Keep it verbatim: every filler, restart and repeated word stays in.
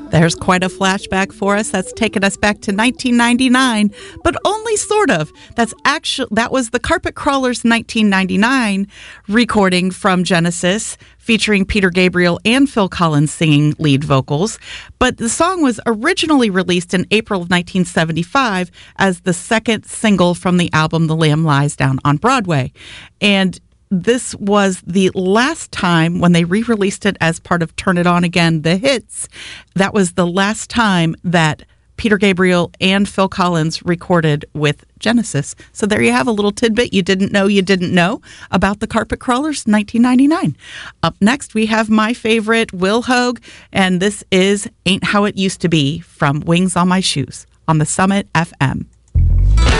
There's quite a flashback for us. That's taken us back to nineteen ninety-nine, but only sort of. That's actually that was the Carpet Crawlers' nineteen ninety-nine recording from Genesis, featuring Peter Gabriel and Phil Collins singing lead vocals. But the song was originally released in April of nineteen seventy-five as the second single from the album The Lamb Lies Down on Broadway. And this was the last time when they re-released it as part of Turn It On Again, The Hits. That was the last time that Peter Gabriel and Phil Collins recorded with Genesis. So there you have a little tidbit you didn't know you didn't know about the Carpet Crawlers nineteen ninety-nine. Up next, we have my favorite, Will Hoge, and this is Ain't How It Used to Be from Wings on My Shoes on the Summit F M.